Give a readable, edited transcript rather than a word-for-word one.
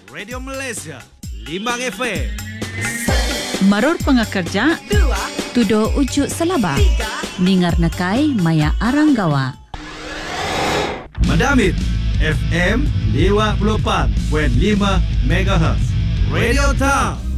Radio Malaysia 5 FM. Maror pengakerja 2 tudo ujuk selaba 3 ningar nakai maya aranggawa Madamit FM 54.5 MHz. Radio Town.